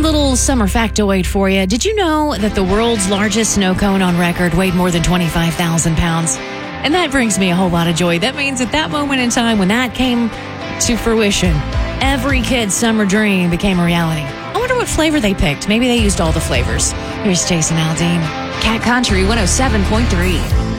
little summer factoid for you. Did you know that the world's largest snow cone on record weighed more than 25,000 pounds? And that brings me a whole lot of joy. That means at that moment in time when that came to fruition, every kid's summer dream became a reality. I wonder what flavor they picked. Maybe they used all the flavors. Here's Jason Aldean. Cat Country 107.3.